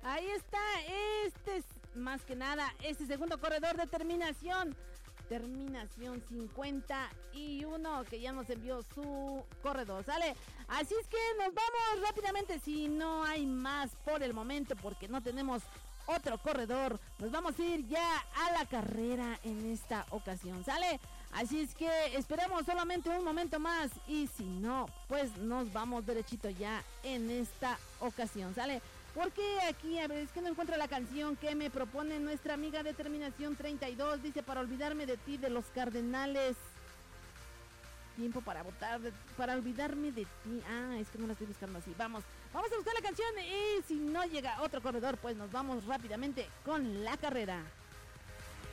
Ahí está, más que nada, este segundo corredor de terminación 51, que ya nos envió su corredor, ¿sale? Así es que nos vamos rápidamente, si no hay más por el momento, porque no tenemos otro corredor, nos vamos a ir ya a la carrera en esta ocasión, ¿sale? Así es que esperemos solamente un momento más, y si no, pues nos vamos derechito ya en esta ocasión, ¿sale? Porque aquí, a ver, es que no encuentro la canción que me propone nuestra amiga de terminación 32. Dice, para olvidarme de ti, de los Cardenales. Tiempo para votar, para olvidarme de ti. Ah, es que no la estoy buscando así. Vamos a buscar la canción, y si no llega otro corredor, pues nos vamos rápidamente con la carrera.